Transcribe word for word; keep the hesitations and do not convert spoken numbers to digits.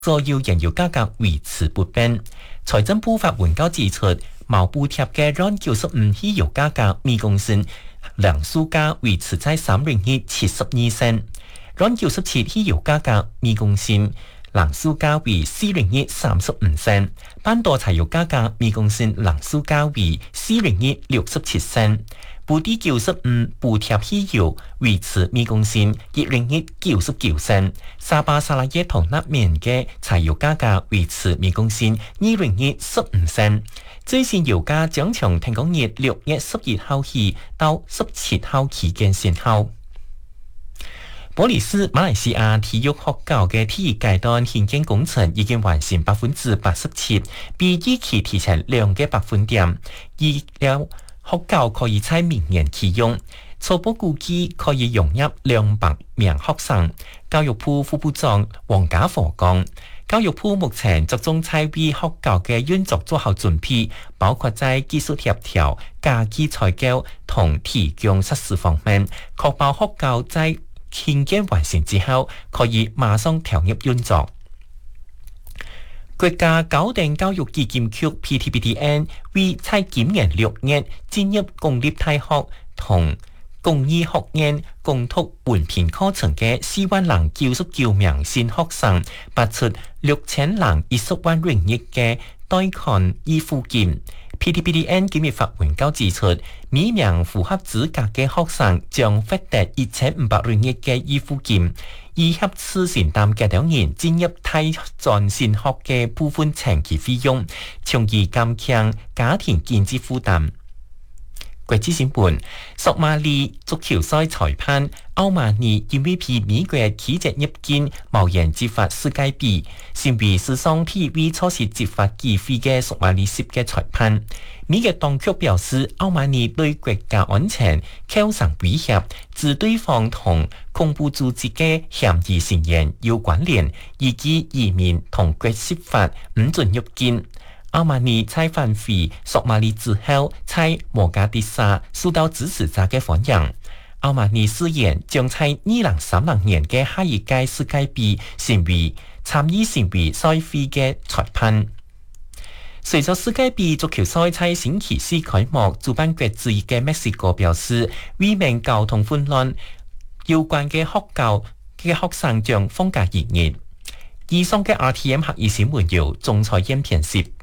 所有燃油價格維持不變。財政部發文稿指出，冇補貼嘅RON九十五汽油價格每公升量數價維持在三ringgit七十二仙，RON九十七汽油價格每公升量數價為四ringgit三十五仙，半島柴油價格每公升量數價為四ringgit六十七仙。布啲九十五補貼汽油維持每公升一ringgit九十九仙，沙巴沙拉耶同納棉嘅柴油價格維持每公升二ringgit十五仙。最新油價將從停工日六月十一號起到十七號期間生效。玻里斯馬來西亞體育學校嘅體育階段興建工程已經完成百分之八十七，比預期提前兩個百分點。預料學校可以在明年啟用，初步估計可以容納兩百名學生。教育部副部長黃家和講，教育部目前集中在為學校嘅運作做好準備，包括在技術協調、家機採購同提供設施方面，確保學校在興建完成之後可以馬上投入運作。國家高等教育基金局 P T B D N 為在今年六月進入公立大學同公益學院攻讀文憑課程嘅四萬零九十九名新學生，撥出六千零一十萬ringgit嘅貸款依附金。P T B D N 今日發文稿指出，每名符合資格嘅學生將獲得一千五百ringgit嘅依附金，以合資承擔嘅兩年進入大專先學嘅部分長期費用，從而減輕家庭經濟負擔。國際新聞：索馬里足球賽裁判奧馬尼因為被美國企業入境無人執法世界盃，成為史上第一位錯失執法機會嘅索馬里籍嘅裁判。美國當局表示，奧馬尼對國家安全構成威脅，指對方同恐怖組織嘅嫌疑成員有關聯，以及移民同國籍法唔准入境。奧馬尼在返回索馬里之後，在摩加迪沙受到支持者嘅歡迎。奧馬尼誓言將在二零三零年嘅下一屆世界盃成為參與成為賽會嘅裁判。隨着世界盃足球賽在星期四開幕，主辦國之一嘅墨西哥表示，為免交通混亂，有關嘅學校嘅學生將放假一日。以上嘅 R T M 客語新聞由總裁演編輯。